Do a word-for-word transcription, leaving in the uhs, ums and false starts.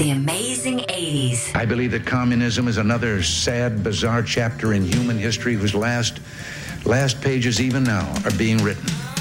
The amazing eighties. I believe that communism is another sad, bizarre chapter in human history whose last, last pages even now are being written.